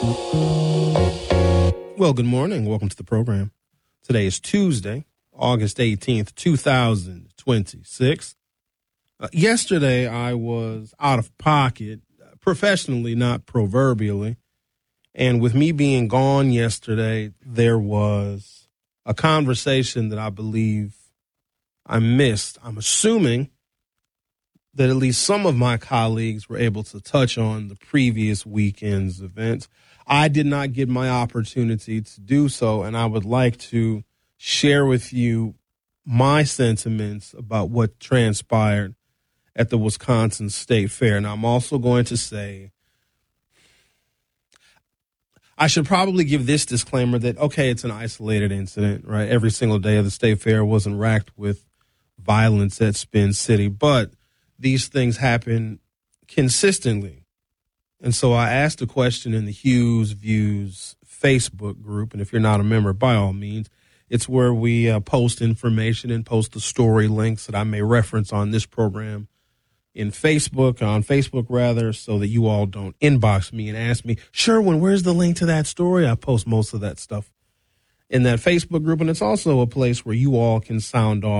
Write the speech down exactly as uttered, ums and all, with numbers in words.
Well, good morning. Welcome to the program. Today is Tuesday, August eighteenth, two thousand twenty-six. Uh, yesterday, I was out of pocket, professionally, not proverbially. And with me being gone yesterday, there was a conversation that I believe I missed. I'm assuming that at least some of my colleagues were able to touch on the previous weekend's events. I did not get my opportunity to do so, and I would like to share with you my sentiments about what transpired at the Wisconsin State Fair. And I'm also going to say, I should probably give this disclaimer that, okay, it's an isolated incident, right? Every single day of the State Fair wasn't racked with violence at Spin City, but these things happen consistently. And so I asked a question in the Hughes Views Facebook group, and if you're not a member, by all means, it's where we uh, post information and post the story links that I may reference on this program in Facebook, on Facebook rather, so that you all don't inbox me and ask me, Sherwin, where's the link to that story? I post most of that stuff in that Facebook group, and it's also a place where you all can sound off